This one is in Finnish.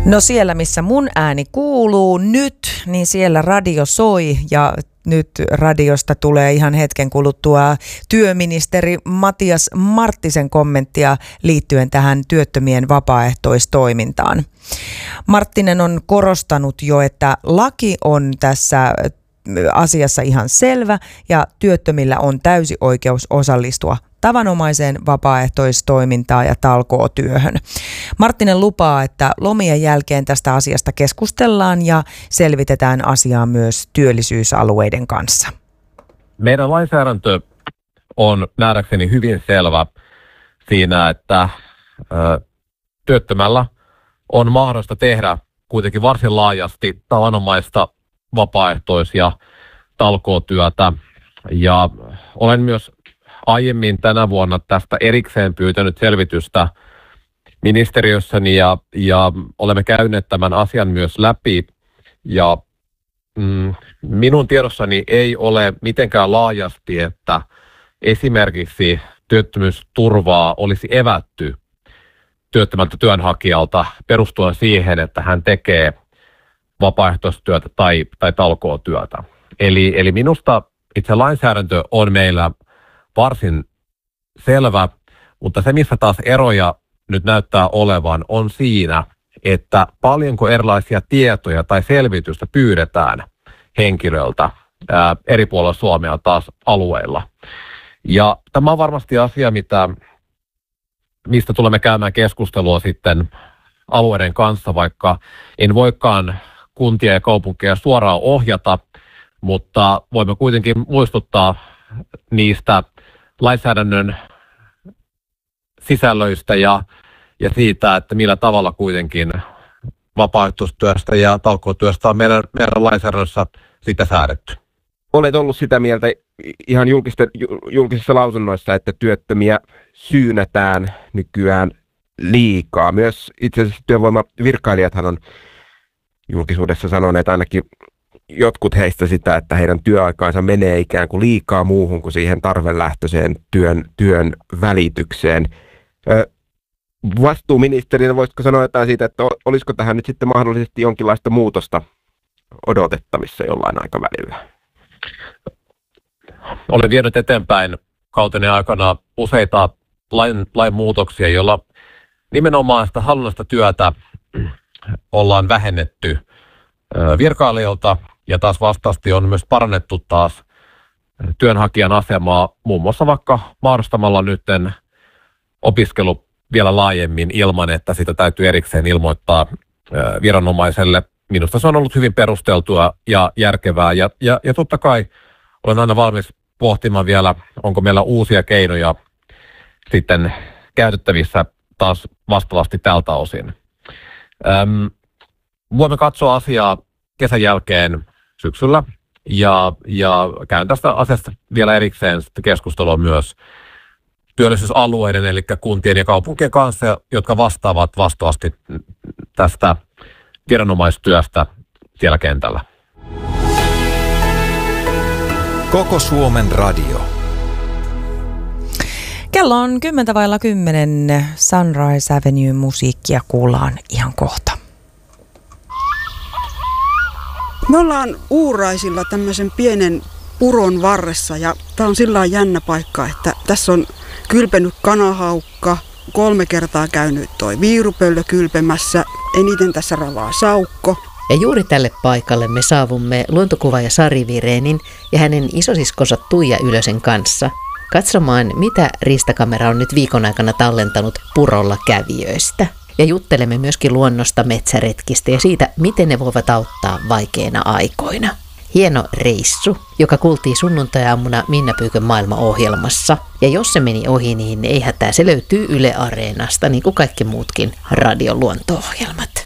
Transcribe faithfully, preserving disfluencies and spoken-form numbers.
No siellä, missä mun ääni kuuluu nyt, niin siellä radio soi ja nyt radiosta tulee ihan hetken kuluttua työministeri Matias Marttisen kommenttia liittyen tähän työttömien vapaaehtoistoimintaan. Marttinen on korostanut jo, että laki on tässä asiassa ihan selvä ja työttömillä on täysi oikeus osallistua tavanomaiseen vapaaehtoistoimintaan ja talkootyöhön. Marttinen lupaa, että lomien jälkeen tästä asiasta keskustellaan ja selvitetään asiaa myös työllisyysalueiden kanssa. Meidän lainsäädäntö on nähdäkseni hyvin selvä siinä, että ö, työttömällä on mahdollista tehdä kuitenkin varsin laajasti tavanomaista vapaaehtois- ja talkootyötä. Ja olen myös aiemmin tänä vuonna tästä erikseen pyytänyt selvitystä ministeriössäni ja, ja olemme käyneet tämän asian myös läpi. Ja mm, minun tiedossani ei ole mitenkään laajasti, että esimerkiksi työttömyysturvaa olisi evätty työttömältä työnhakijalta perustuen siihen, että hän tekee vapaaehtoistyötä tai, tai talkootyötä. Eli, eli minusta itse lainsäädäntö on meillä varsin selvä, mutta se, missä taas eroja nyt näyttää olevan, on siinä, että paljonko erilaisia tietoja tai selvitystä pyydetään henkilöltä ää, eri puolilla Suomea taas alueilla. Ja tämä on varmasti asia, mitä, mistä tulemme käymään keskustelua sitten alueiden kanssa, vaikka en voikaan kuntia ja kaupunkeja suoraan ohjata, mutta voimme kuitenkin muistuttaa niistä lainsäädännön sisällöistä ja, ja siitä, että millä tavalla kuitenkin vapaaehtoistyöstä ja talkootyöstä on meidän, meidän lainsäädännössä sitä säädetty. Olet ollut sitä mieltä ihan julkisissa lausunnoissa, että työttömiä syynätään nykyään liikaa. Myös itse asiassa työvoimavirkailijathan on julkisuudessa sanoneet ainakin jotkut heistä sitä, että heidän työaikaansa menee ikään kuin liikaa muuhun kuin siihen tarvelähtöiseen työn, työn välitykseen. Vastuuministerinä voisitko sanoa jotain siitä, että olisiko tähän nyt sitten mahdollisesti jonkinlaista muutosta odotettavissa jollain aikavälillä? Olen vienyt eteenpäin kauteni aikana useita lain, lain muutoksia, joilla nimenomaan sitä hallinnollista työtä ollaan vähennetty virkailijoilta ja taas vastaasti on myös parannettu taas työnhakijan asemaa muun muassa vaikka mahdollistamalla nytten opiskelu vielä laajemmin ilman, että sitä täytyy erikseen ilmoittaa viranomaiselle. Minusta se on ollut hyvin perusteltua ja järkevää ja, ja, ja totta kai olen aina valmis pohtimaan vielä, onko meillä uusia keinoja sitten käytettävissä taas vastaavasti tältä osin. Öm, voimme katsoa asiaa kesän jälkeen syksyllä ja, ja käyn tästä asiasta vielä erikseen keskustelua myös työllisyysalueiden, eli kuntien ja kaupunkien kanssa, jotka vastaavat vastaavasti tästä viranomaistyöstä siellä kentällä. Koko Suomen radio. Kello on kymmentä vailla kymmenen. Sunrise Avenue musiikkia kuullaan ihan kohta. Me ollaan Uuraisilla tämmöisen pienen puron varressa ja tää on sillä jännä paikka, että tässä on kylpenyt kanahaukka, kolme kertaa käynyt toi viirupöllö kylpemässä, eniten tässä ravaa saukko. Ja juuri tälle paikalle me saavumme luontokuvaaja Sari Virenin ja hänen isosiskonsa Tuija Ylösen kanssa katsomaan, mitä riistakamera on nyt viikon aikana tallentanut purolla kävijöistä. Ja juttelemme myöskin luonnosta, metsäretkistä ja siitä, miten ne voivat auttaa vaikeina aikoina. Hieno reissu, joka kuultiin sunnuntai-aamuna Minna Pyykön maailmaohjelmassa. Ja jos se meni ohi, niin ei hätää, se löytyy Yle Areenasta, niin kuin kaikki muutkin radion luonto-ohjelmat.